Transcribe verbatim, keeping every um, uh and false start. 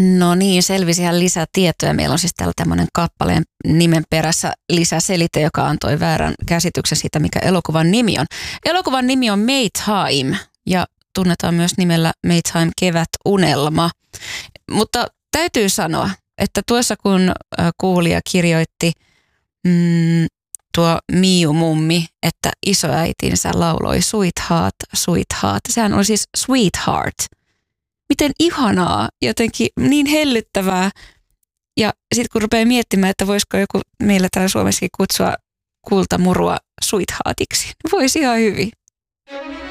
No niin, selvisihän lisätietoja. Meillä on siis täällä tämmöinen kappaleen nimen perässä lisäselite, joka antoi väärän käsityksen siitä, mikä elokuvan nimi on. Elokuvan nimi on Maytime ja tunnetaan myös nimellä Maytime kevätunelma. Mutta täytyy sanoa, että tuossa kun kuulija kirjoitti mm, tuo Miu-mummi, että isoäitinsä lauloi Sweetheart, Sweetheart. Sehän oli siis Sweetheart. Miten ihanaa, jotenkin niin hellyttävää. Ja sitten kun rupeaa miettimään, että voisiko joku meillä täällä Suomessakin kutsua kultamurua Sweetheartiksi, voisi ihan hyvin.